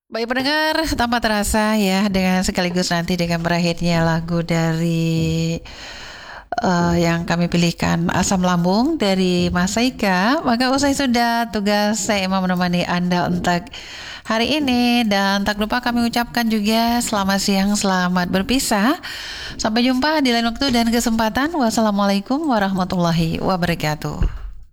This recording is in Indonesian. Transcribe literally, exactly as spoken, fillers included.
Baik pendengar, tanpa terasa ya dengan sekaligus nanti dengan berakhirnya lagu dari eh, yang kami pilihkan Asam Lambung dari Mas Saika, maka usai sudah tugas saya Emma menemani Anda untuk hari ini dan tak lupa kami ucapkan juga selamat siang, selamat berpisah. Sampai jumpa di lain waktu dan kesempatan. Wassalamualaikum warahmatullahi wabarakatuh.